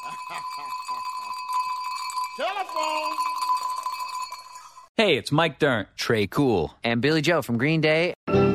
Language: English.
Telephone. Hey, it's Mike Dirnt, Trey Cool, and Billy Joe from Green Day.